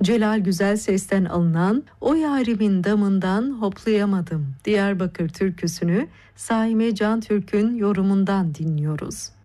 Celal Güzel Ses'ten alınan "O yarimin damından hoplayamadım" Diyarbakır türküsünü Saime Can Türk'ün yorumundan dinliyoruz.